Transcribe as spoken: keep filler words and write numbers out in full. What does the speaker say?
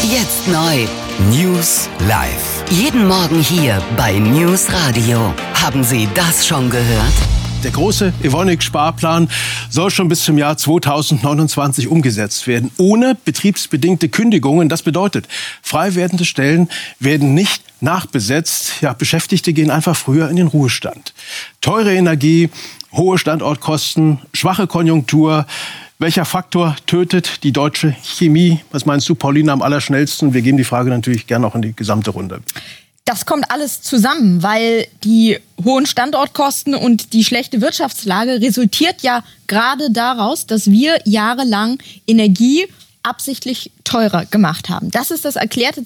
Jetzt neu. News live. Jeden Morgen hier bei News Radio. Haben Sie das schon gehört? Der große Evonik-Sparplan soll schon bis zum Jahr zweitausendneunundzwanzig umgesetzt werden, ohne betriebsbedingte Kündigungen. Das bedeutet, frei werdende Stellen werden nicht nachbesetzt. Ja, Beschäftigte gehen einfach früher in den Ruhestand. Teure Energie, hohe Standortkosten, schwache Konjunktur. Welcher Faktor tötet die deutsche Chemie? Was meinst du, Pauline, am allerschnellsten? Wir geben die Frage natürlich gerne auch in die gesamte Runde. Das kommt alles zusammen, weil die hohen Standortkosten und die schlechte Wirtschaftslage resultiert ja gerade daraus, dass wir jahrelang Energie absichtlich teurer gemacht haben. Das ist das erklärte